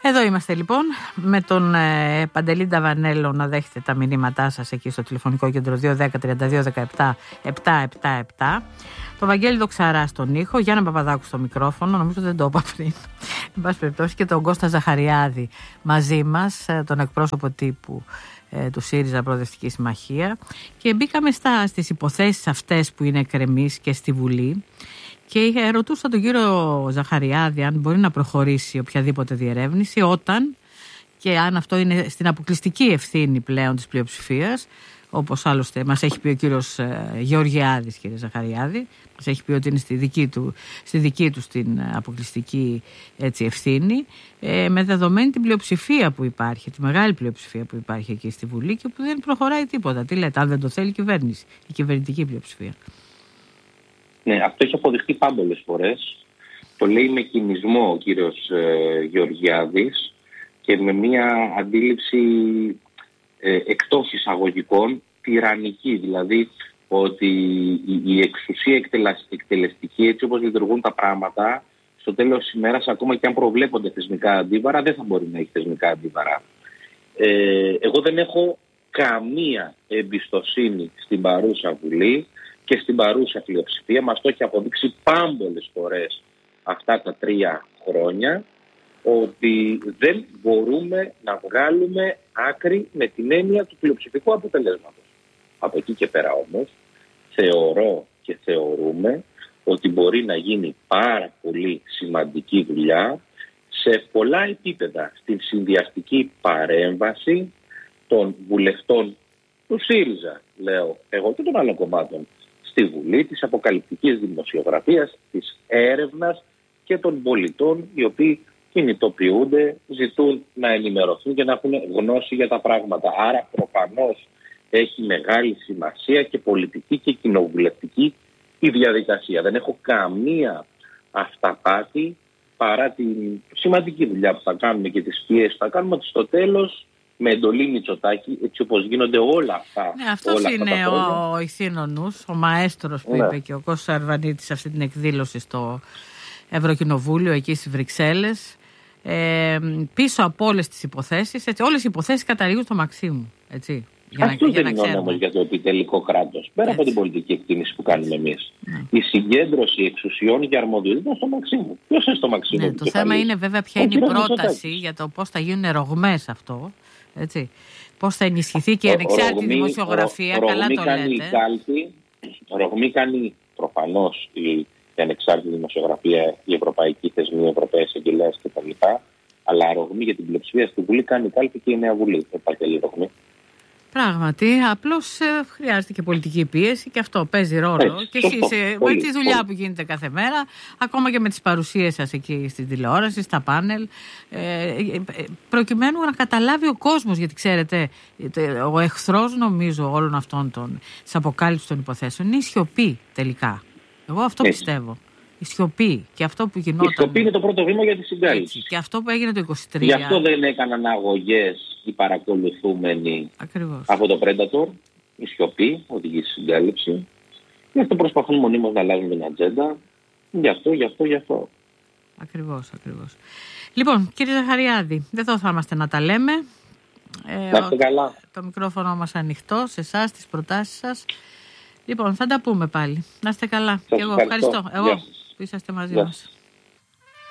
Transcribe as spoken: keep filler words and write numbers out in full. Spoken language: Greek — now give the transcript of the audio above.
Εδώ είμαστε λοιπόν με τον ε, Παντελή Νταβανέλο να δέχεται τα μηνύματά σας εκεί στο τηλεφωνικό κέντρο δύο δέκα τριάντα δύο δεκαεπτά επτακόσια εβδομήντα επτά. Το Βαγγέλη Δοξαρά στον ήχο, Γιάννα Παπαδάκου στο μικρόφωνο, νομίζω δεν το είπα πριν. Εν πάση περιπτώσει, και τον Κώστα Ζαχαριάδη μαζί μας, τον εκπρόσωπο τύπου ε, του ΣΥΡΙΖΑ Προοδευτική Συμμαχία. Και μπήκαμε στα, στις υποθέσεις αυτές που είναι εκκρεμείς και στη Βουλή. Και ρωτούσα τον κύριο Ζαχαριάδη αν μπορεί να προχωρήσει οποιαδήποτε διερεύνηση όταν και αν αυτό είναι στην αποκλειστική ευθύνη πλέον της πλειοψηφίας, όπως άλλωστε μας έχει πει ο κύριος Γεωργιάδης, κύριε Ζαχαριάδη, μας έχει πει ότι είναι στη δική του, στη δική του στην αποκλειστική έτσι, ευθύνη, ε, με δεδομένη την πλειοψηφία που υπάρχει, τη μεγάλη πλειοψηφία που υπάρχει εκεί στη Βουλή και που δεν προχωράει τίποτα. Τι λέτε, αν δεν το θέλει η κυβέρνηση, η κυβερνητική πλειοψηφία. Ναι, αυτό έχει αποδειχθεί πάμπολες φορές. Το λέει με κινησμό ο κύριος ε, Γεωργιάδης και με μια αντίληψη ε, εκτός εισαγωγικών τυραννική. Δηλαδή ότι η, η εξουσία εκτελεστική, έτσι όπως λειτουργούν τα πράγματα, στο τέλος της ημέρας, ακόμα και αν προβλέπονται θεσμικά αντίβαρα, δεν θα μπορεί να έχει θεσμικά αντίβαρα. Ε, εγώ δεν έχω καμία εμπιστοσύνη στην παρούσα Βουλή και στην παρούσα πλειοψηφία. Μας το έχει αποδείξει πάμπολες φορές αυτά τα τρία χρόνια ότι δεν μπορούμε να βγάλουμε άκρη με την έννοια του πλειοψηφικού αποτελέσματος. Από εκεί και πέρα όμως θεωρώ και θεωρούμε ότι μπορεί να γίνει πάρα πολύ σημαντική δουλειά σε πολλά επίπεδα στην συνδυαστική παρέμβαση των βουλευτών του ΣΥΡΙΖΑ, λέω εγώ, και των άλλων κομμάτων στη Βουλή, της αποκαλυπτικής δημοσιογραφίας, της έρευνας και των πολιτών οι οποίοι κινητοποιούνται, ζητούν να ενημερωθούν και να έχουν γνώση για τα πράγματα. Άρα προφανώς έχει μεγάλη σημασία και πολιτική και κοινοβουλευτική η διαδικασία. Δεν έχω καμία αυταπάτη παρά τη σημαντική δουλειά που θα κάνουμε και τις πιέσεις που θα κάνουμε, ότι στο τέλος με εντολή Μητσοτάκη, έτσι όπως γίνονται όλα αυτά. Ναι, αυτός όλα είναι αυτά ο, ο ηθήνονους, ο μαέστρος που ναι. είπε και ο Κώστας Αρβανίτης σε αυτή την εκδήλωση στο Ευρωκοινοβούλιο, εκεί στις Βρυξέλλες. Ε, πίσω από όλες τις υποθέσεις, έτσι, όλες οι υποθέσεις καταλήγουν στο Μαξίμου. Έτσι, για αυτό να, δεν για είναι να όμως για το επιτελικό κράτος. Πέρα έτσι. Από την πολιτική εκτίμηση που κάνουμε εμείς. Ναι. Η συγκέντρωση εξουσιών και αρμοδιοτήτων στο Μαξίμου. Ποιος είναι στο Μαξίμου? Ναι, το θέμα είναι βέβαια ποια είναι η πρόταση για το πώς θα γίνουν ρογμές αυτό. Έτσι. Πώς θα ενισχυθεί και η ανεξάρτητη δημοσιογραφία. Ρο, καλά το λέτε. Κάλπη, ρογμή κάνει προφανώς η, η ανεξάρτητη δημοσιογραφία, οι ευρωπαϊκοί θεσμοί, οι ευρωπαίες εγγελέες κτλ. Αλλά ρογμή για την πλειοψηφία στη Βουλή κάνει η Κάλπη και η Νέα Βουλή. Δεν υπάρχει άλλη ρογμή. Πράγματι, απλώς ε, χρειάζεται και πολιτική πίεση και αυτό παίζει ρόλο. Έτσι, και εσείς, ε, με τη δουλειά που γίνεται κάθε μέρα, ακόμα και με τις παρουσίες σας εκεί στην τηλεόραση, στα πάνελ, ε, ε, προκειμένου να καταλάβει ο κόσμος, γιατί ξέρετε, ο εχθρός νομίζω όλων αυτών των της αποκάλυψης των υποθέσεων είναι η σιωπή τελικά. Εγώ αυτό Έτσι. πιστεύω. Η σιωπή και αυτό που γινόταν. Η σιωπή είναι το πρώτο βήμα για τη συγκάλυψη. Και αυτό που έγινε το είκοσι τρία. Γι' αυτό δεν έκαναν αγωγές οι παρακολουθούμενοι. Ακριβώς. Από το Predator. Η σιωπή οδηγεί στη συγκάλυψη. Γι' αυτό προσπαθούν μονίμως να αλλάζουν την ατζέντα. Γι' αυτό, γι' αυτό, γι' αυτό. Ακριβώς, ακριβώς. Λοιπόν, κύριε Ζαχαριάδη, δεν θα είμαστε να τα λέμε. Ε, να είστε καλά. Το μικρόφωνο μας ανοιχτό σε εσάς, τις προτάσεις σας. Λοιπόν, θα τα πούμε πάλι. Να είστε καλά. Σας και εγώ ευχαριστώ. ευχαριστώ. Εγώ που είσαστε μαζί μας.